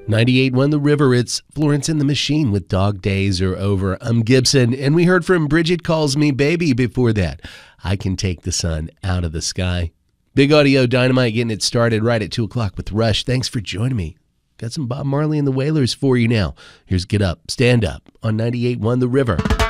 98.1 The River, it's Florence and the Machine with Dog Days Are Over. I'm Gibson, and we heard from Bridget Calls Me Baby before that. I Can Take the Sun Out of the Sky. Big Audio Dynamite getting it started right at 2 o'clock with Rush. Thanks for joining me. Got some Bob Marley and the Wailers for you now. Here's Get Up, Stand Up on 98.1 The River.